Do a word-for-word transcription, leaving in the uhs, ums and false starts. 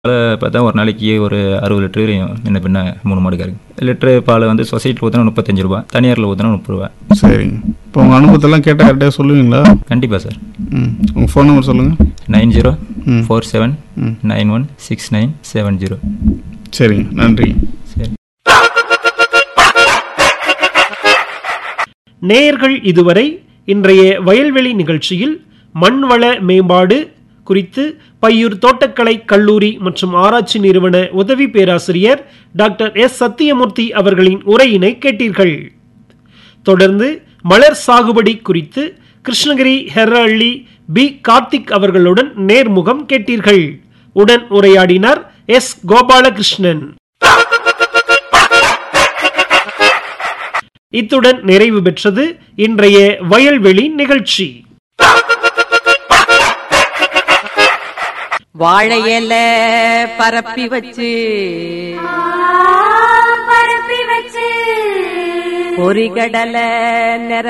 பார்த்தா ஒரு நாளைக்கு ஒரு அறுபது லிட்டரு முன்ன பின்ன மூணு மாடு கறக்குது. லிட்டரு பால் வந்து சொசைட்டியில் ஊற்றினா முப்பத்தஞ்சு ரூபா, தனியாரில் ஊற்றினா முப்பது ரூபா. சரிங்க. இப்போ உங்கள் அனுபவத்தெல்லாம் கேட்டால் கரெக்டாக சொல்லுவீங்களா? கண்டிப்பாக சார். ம் உங்கள் ஃபோன் நம்பர் சொல்லுங்கள். நைன் ஜீரோ ம் ஃபோர் செவன் ம் nine one six nine seven zero. சரிங்க, நன்றி. சரி. நேயர்கள் இதுவரை இன்றைய வயல்வெளி நிகழ்ச்சியில் மண்வள மேம்பாடு குறித்து பையூர் தோட்டக்கலை கல்லூரி மற்றும் ஆராய்ச்சி நிறுவன உதவி பேராசிரியர் டாக்டர் எஸ் சத்தியமூர்த்தி அவர்களின் உரையினை கேட்டீர்கள். தொடர்ந்து மலர் சாகுபடி குறித்து கிருஷ்ணகிரி ஹெர்ரள்ளி பி கார்த்திக் அவர்களுடன் நேர்முகம் கேட்டீர்கள். உடன் உரையாடினார் எஸ் கோபாலகிருஷ்ணன். இத்துடன் நிறைவு பெற்றது இன்றைய வயல்வெளி நிகழ்ச்சி. வாழையில பரப்பி வச்சு பரப்பி வச்சு பொறிகடலை நிற